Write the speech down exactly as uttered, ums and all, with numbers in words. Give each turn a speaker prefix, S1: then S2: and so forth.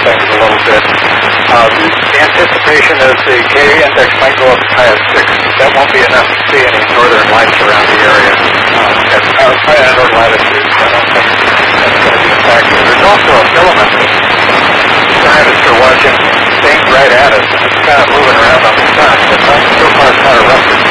S1: things a little bit. Uh, the anticipation is the K index might go up as high as six. That won't be enough to see any northern lights around the area. Uh, at uh, high outdoor latitudes, I don't think that's going to be a factor. There's also a filament that scientists are watching aimed right at us, and it's kind of moving around on the sun, but not so far it's not erupted